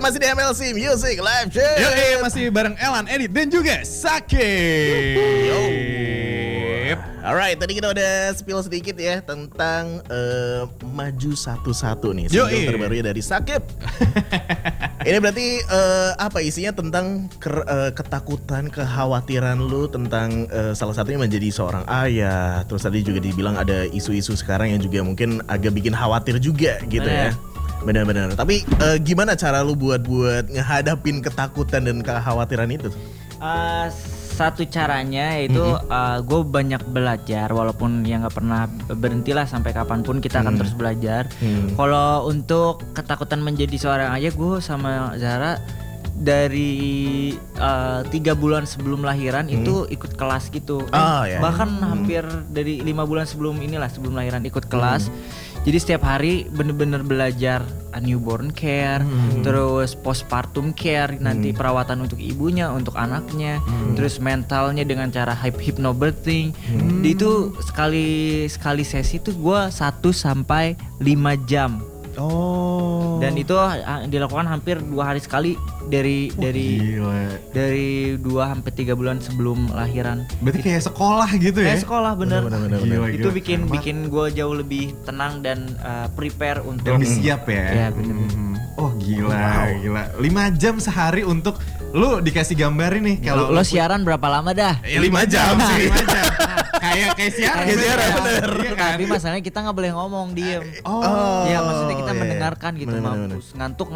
masih di MLC Music Live Show. Masih bareng Elan, Edit dan juga Sakip. Alright, tadi kita udah spill sedikit ya tentang Maju Satu-Satu nih, single terbarunya dari Sakip. Ini berarti apa isinya tentang ketakutan, kekhawatiran lu tentang salah satunya menjadi seorang ayah. Terus tadi juga dibilang ada isu-isu sekarang yang juga mungkin agak bikin khawatir juga gitu ya. Benar-benar. Tapi gimana cara lu buat ngehadapin ketakutan dan kekhawatiran itu? Satu caranya itu gue banyak belajar, walaupun ya nggak pernah berhentilah sampai kapanpun kita akan terus belajar. Kalau untuk ketakutan menjadi seorang ayah, gue sama Zahra dari 3 bulan sebelum lahiran itu ikut kelas gitu. Bahkan hampir dari 5 bulan sebelum lahiran ikut kelas. Jadi setiap hari bener-bener belajar newborn care, terus postpartum care, nanti perawatan untuk ibunya, untuk anaknya, terus mentalnya dengan cara hypnobirthing. Itu sekali sesi tuh gue 1 sampai 5 jam. Dan itu dilakukan hampir 2 hari sekali dari 2 sampai 3 bulan sebelum lahiran. Berarti kayak sekolah gitu ya? Kayak sekolah bener. Itu Gila. bikin gue jauh lebih tenang dan prepare untuk lebih siap ya. Ya bener. Oh gila. 5 jam sehari untuk lu dikasih gambar ini. Kalau lo siaran berapa lama dah? 5 jam sih. 5 jam. Kayak siaran bener. Iya kan? Tapi masalahnya kita nggak boleh ngomong, diem. Ya maksudnya kita mendengarkan gitu, mampus. Ngantuk.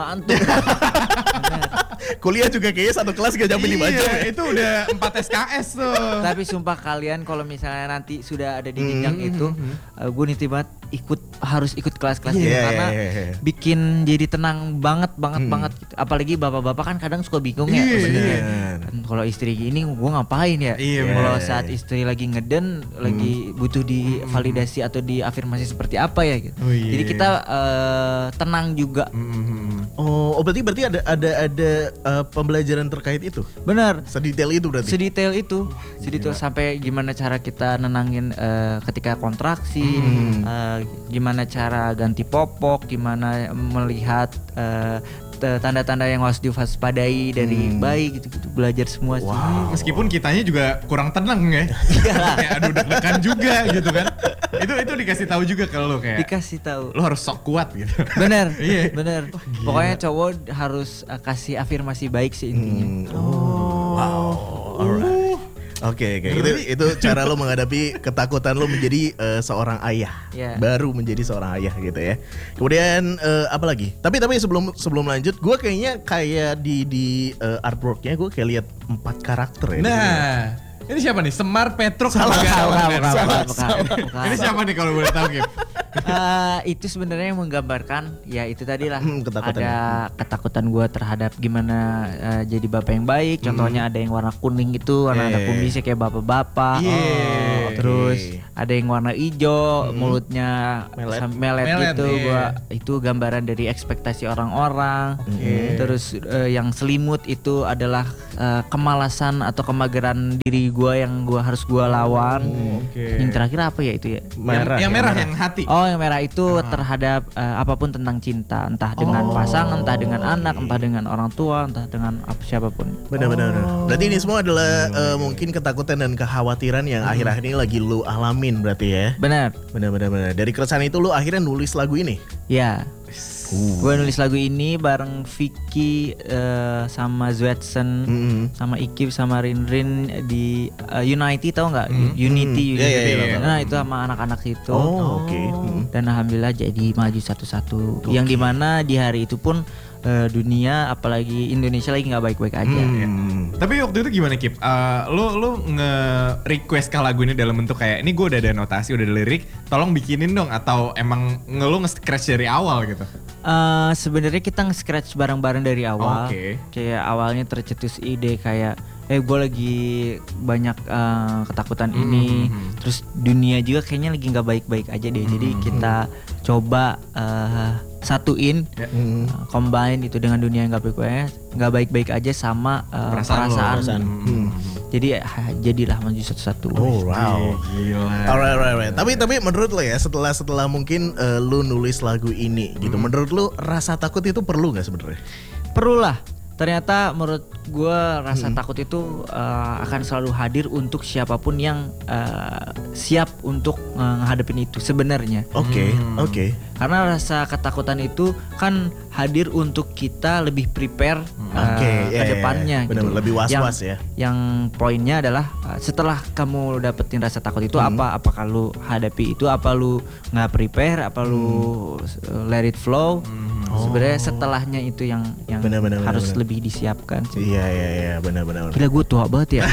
Kuliah juga kayaknya satu kelas gak nyampe 5 jam ya? Itu udah 4 SKS tuh. Tapi sumpah kalian kalau misalnya nanti sudah ada di jenjang itu, gue nitip banget harus ikut kelas-kelas ini karena bikin jadi tenang banget gitu. Apalagi bapak-bapak kan kadang suka bingung ya. Kalau istri gini gue ngapain ya? Kalau saat istri lagi ngeden, lagi butuh divalidasi atau diafirmasi seperti apa ya gitu. Jadi kita tenang juga. Berarti ada pembelajaran terkait itu? Benar. Sedetail itu berarti? Sedetail sampai gimana cara kita nenangin ketika kontraksi, gimana cara ganti popok, gimana melihat tanda-tanda yang harus diwaspadai dari bayi gitu belajar semua sih. Meskipun kitanya juga kurang tenang ya. Kayak aduh deg-degan juga gitu kan. Itu dikasih tahu juga ke lo kayak. Dikasih tahu. Lo harus sok kuat gitu. Bener. Pokoknya cowok harus kasih afirmasi baik sih intinya. Alright. Oke. Itu cara lo menghadapi ketakutan lo menjadi seorang ayah, baru menjadi seorang ayah gitu ya. Kemudian apa lagi? Tapi sebelum lanjut, gue kayaknya kayak di artworknya gue kayak lihat 4 karakter ya. Ini siapa nih? Semar, Petruk, Salah. Ini siapa nih kalau boleh tahu Kim? Itu sebenarnya yang menggambarkan ya itu tadi lah ada ketakutan gue terhadap gimana jadi bapak yang baik. Contohnya ada yang warna kuning itu warna kumisnya kayak bapak-bapak. Terus ada yang warna hijau, mulutnya melet gitu. Itu gambaran dari ekspektasi orang-orang. Terus yang selimut itu adalah kemalasan atau kemageran diri gue yang harus gue lawan. Yang terakhir apa ya itu ya? Yang merah yang hati. Yang merah itu terhadap apapun tentang cinta, entah dengan pasangan, entah dengan anak, entah dengan orang tua, entah dengan siapapun. Benar. Berarti ini semua adalah mungkin ketakutan dan kekhawatiran yang akhir-akhir ini lagi lu alamin berarti ya. Benar. Dari keresahan itu lu akhirnya nulis lagu ini. Ya. Gue nulis lagu ini bareng Vicky sama Zwetsen, sama Ikip sama Rinrin di Unity, tau nggak? Unity. Nah itu sama anak-anak itu. Dan alhamdulillah jadi Maju Satu-Satu. Yang dimana di hari itu pun dunia apalagi Indonesia lagi nggak baik-baik aja. Tapi waktu itu gimana Kip? Lu nge-request ke lagu ini dalam bentuk kayak ini gue udah ada notasi, udah ada lirik, tolong bikinin dong, atau emang lu nge-scratch dari awal gitu? Sebenarnya kita nge-scratch bareng-bareng dari awal. Kayak awalnya tercetus ide kayak gue lagi banyak ketakutan ini, terus dunia juga kayaknya lagi nggak baik-baik aja deh. Jadi kita coba satuin, combine itu dengan dunia yang nggak baik-baik aja sama perasaan. Jadi jadilah Maju Satu-Satu. Gila. Alright. Tapi menurut lo ya setelah mungkin lu nulis lagu ini gitu, menurut lu rasa takut itu perlu nggak sebenarnya? Perlulah. Ternyata menurut gue rasa takut itu akan selalu hadir untuk siapapun yang siap untuk menghadapin itu sebenarnya. Oke. Karena rasa ketakutan itu kan hadir untuk kita lebih prepare ke depannya. Benar, gitu. lebih was-was ya. Yang poinnya adalah setelah kamu dapetin rasa takut itu apakah lu hadapi itu, apa lu nggak prepare, apa lu let it flow. Sebenarnya setelahnya itu yang Benar, harus lebih disiapkan sih. Iya, benar. Gila gue tua banget ya.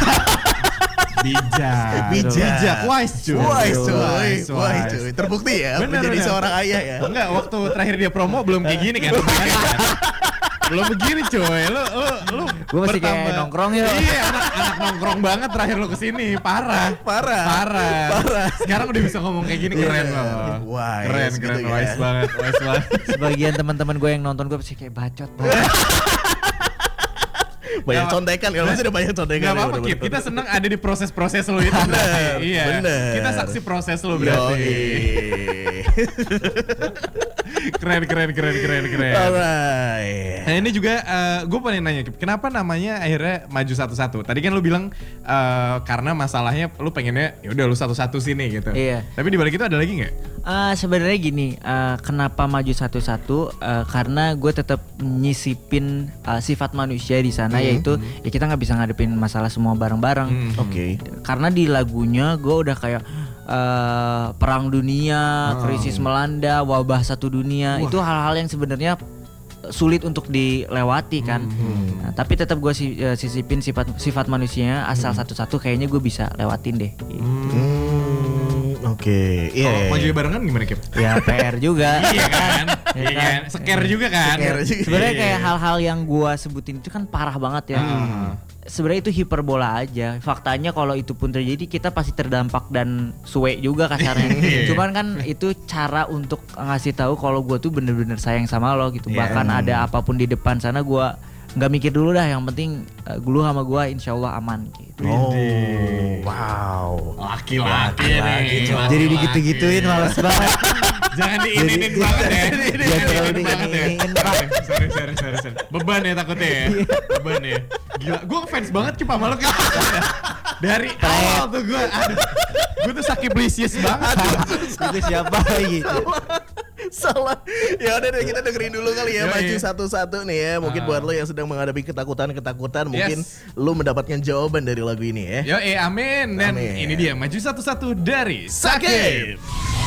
Bijak, wise cuy. Terbukti ya menjadi seorang ayah ya. Enggak, waktu terakhir dia promo belum kayak gini kan. Belum begini coy. Lu Gue masih kayak nongkrong ya. Iya, anak nongkrong banget terakhir lu kesini. Parah. Sekarang udah bisa ngomong kayak gini, keren loh. Wise, Keren, gitu wise ya. banget. Sebagian teman-teman gue yang nonton gue pasti kayak bacot banget. Banyak contekan, kalau masih ada banyak contekan. Gak apa-apa Kip, kita senang ada di proses-proses lo itu berarti. Iya. Bener. Kita saksi proses lo berarti. Keren. Alright. Nah ini juga gue pengen nanya Kip, kenapa namanya akhirnya maju satu-satu? Tadi kan lu bilang karena masalahnya lu pengennya ya udah lu satu-satu sini gitu. Iya. Tapi di balik itu ada lagi nggak? Sebenarnya gini, kenapa maju satu-satu? Karena gue tetap nyisipin sifat manusia di sana, yaitu ya kita nggak bisa ngadepin masalah semua bareng-bareng. Oke. Karena di lagunya gue udah kayak perang dunia, krisis melanda, wabah satu dunia. Itu hal-hal yang sebenarnya sulit untuk dilewati kan. Nah, tapi tetap gue sisipin sifat manusianya, asal satu-satu kayaknya gue bisa lewatin deh. Gitu. Oke. Kalau maju barengan gimana Kip? Ya PR juga. Iya kan? Iya kan? Scare juga kan? Sebenarnya kayak hal-hal yang gua sebutin itu kan parah banget ya. Sebenarnya itu hiperbola aja. Faktanya kalau itu pun terjadi kita pasti terdampak dan suwe juga kasarnya. Cuman kan itu cara untuk ngasih tahu kalau gua tuh bener-bener sayang sama lo gitu. Bahkan ada apapun di depan sana gua nggak mikir dulu dah, yang penting lu sama gua insya Allah aman gitu. Wow. Laki-laki nih. Jadi digitu-gituin males banget. Jangan diinin banget ya. Jangan terlalu diinin, Pak. Sorry. Beban ya takutnya ya. Beban ya. Gila, gue fans banget Kip sama lo Kip. Dari awal tuh gue tuh sakiplisius banget. Itu siapa lagi? Salah. Ya udah deh, kita dengerin dulu kali ya. Yoi. Maju satu-satu nih ya. Mungkin buat lo yang sedang menghadapi ketakutan, mungkin lo mendapatkan jawaban dari lagu ini ya. Amin. Dan Amin. ini dia maju satu-satu dari Sakib.